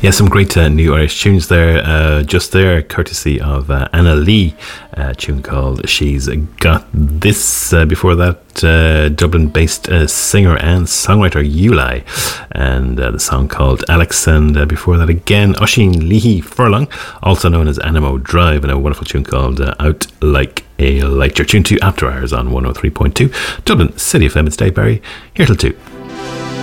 Yeah, some great new Irish tunes there, just there, courtesy of Anna Lee, a tune called She's Got This. Before that, Dublin-based singer and songwriter Uli, and the song called Alex. And before that again, Oisin Leahy Furlong, also known as Animo Drive, and a wonderful tune called Out Like a Light. You're tuned to After Hours on 103.2 Dublin City FM. It's Dave Barry, here till 2.